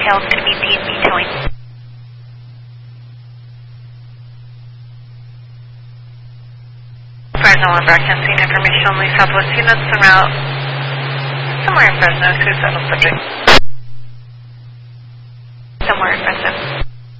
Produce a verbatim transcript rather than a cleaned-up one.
details, it's going to be D and B towing. Fresno one, broadcasting information only Southwest units en route somewhere in Fresno to settle subject.